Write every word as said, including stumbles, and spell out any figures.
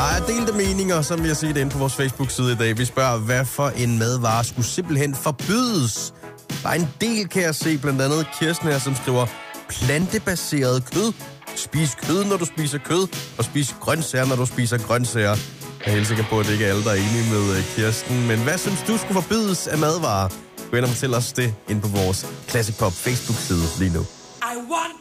er delte meninger, som vi har set inde på vores Facebook-side i dag. Vi spørger, hvad for en madvare skulle simpelthen forbydes? Der er en del, kan jeg se, blandt andet Kirsten her, som skriver plantebaseret kød. Spis kød, når du spiser kød, og spis grøntsager, når du spiser grøntsager. Jeg er helt sikker på, at det ikke er alle, der er enige med Kirsten. Men hvad synes du skulle forbydes af madvarer? Gå ind og fortæl os det inde på vores Classic Pop Facebook-side lige nu. I want